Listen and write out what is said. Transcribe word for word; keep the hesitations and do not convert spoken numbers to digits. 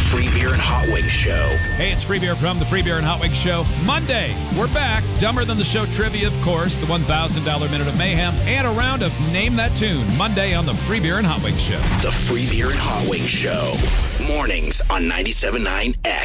Free Beer and Hot Wings Show. Hey, it's Free Beer from the Free Beer and Hot Wings Show. Monday, we're back. Dumber Than the Show trivia, of course, the one thousand dollars Minute of Mayhem, and a round of Name That Tune. Monday on the Free Beer and Hot Wings Show. The Free Beer and Hot Wings Show. Mornings on ninety-seven point nine X.